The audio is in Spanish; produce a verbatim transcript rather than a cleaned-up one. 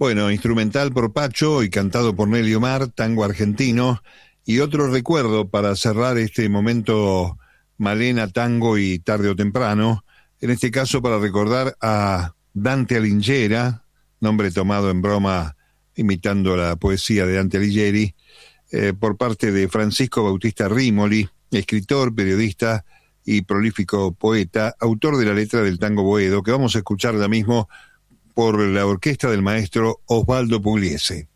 Bueno, instrumental por Pacho y cantado por Nelly Omar, tango argentino. Y otro recuerdo para cerrar este momento Malena, tango y tarde o temprano, en este caso para recordar a Dante Alighieri, nombre tomado en broma imitando la poesía de Dante Alighieri, eh, por parte de Francisco Bautista Rimoli, escritor, periodista y prolífico poeta, autor de la letra del tango Boedo, que vamos a escuchar ya mismo por la orquesta del maestro Osvaldo Pugliese.